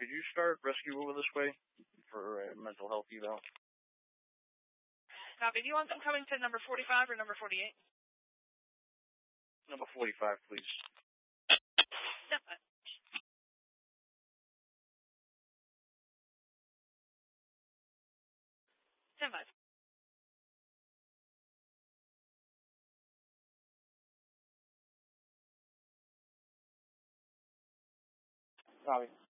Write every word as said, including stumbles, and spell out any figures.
could you start rescue over this way for uh, mental health eval? Copy. Do you want them coming to number forty-five or number forty-eight? Number forty-five, please. Yep. ten five. Copy.